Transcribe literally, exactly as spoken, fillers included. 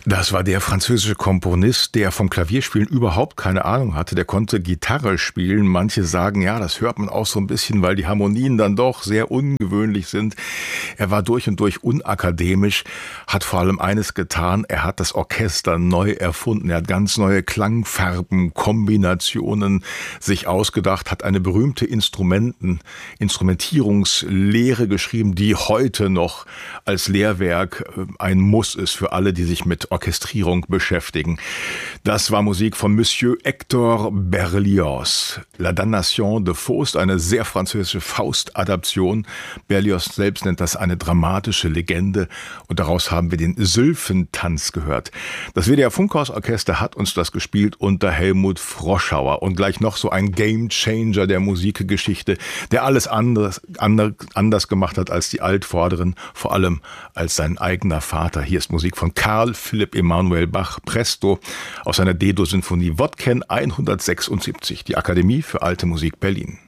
Das war der französische Komponist, der vom Klavierspielen überhaupt keine Ahnung hatte. Der konnte Gitarre spielen. Manche sagen, ja, das hört man auch so ein bisschen, weil die Harmonien dann doch sehr ungewöhnlich sind. Er war durch und durch unakademisch, hat vor allem eines getan, er hat das Orchester neu erfunden. Er hat ganz neue Klangfarben, Kombinationen sich ausgedacht, hat eine berühmte Instrumenten, Instrumentierungslehre geschrieben, die heute noch als Lehrwerk ein Muss ist für alle, die sich mit Orchestrierung beschäftigen. Das war Musik von Monsieur Hector Berlioz. La Damnation de Faust, eine sehr französische Faust-Adaption. Berlioz selbst nennt das eine dramatische Legende und daraus haben wir den Sylphentanz gehört. Das W D R Funkhausorchester hat uns das gespielt unter Helmut Froschauer und gleich noch so ein Gamechanger der Musikgeschichte, der alles anders, anders, anders gemacht hat als die Altvorderen, vor allem als sein eigener Vater. Hier ist Musik von Karl Philipp Emanuel Bach, Presto, aus seiner D-Dur-Sinfonie Wodken hundertsechsundsiebzig, die Akademie für Alte Musik Berlin.